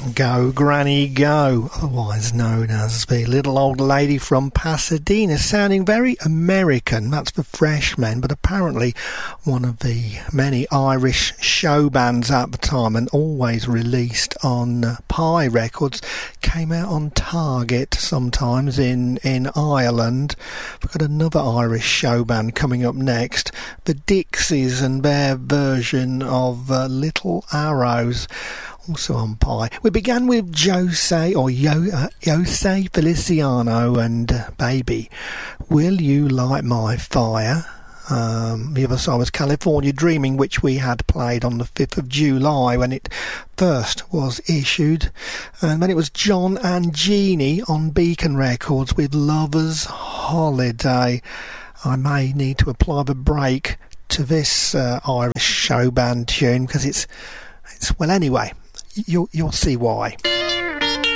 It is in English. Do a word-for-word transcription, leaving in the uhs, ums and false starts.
Go Granny Go, otherwise known as the Little Old Lady from Pasadena, sounding very American. That's for Freshmen, but apparently one of the many Irish show bands at the time, and always released on uh, Pie Records. Came out on Target sometimes in, in Ireland. We've got another Irish show band coming up next, the Dixies, and their version of uh, Little Arrows, also on Pie. We began with Jose, or Yo, uh, Jose Feliciano and uh, Baby, Will You Light My Fire? Um, the other side was California Dreaming, which we had played on the fifth of July when it first was issued. And then it was John and Jeannie on Beacon Records with Lover's Holiday. I may need to apply the brake to this uh, Irish show band tune because it's, it's, well, anyway, you'll, you'll see why.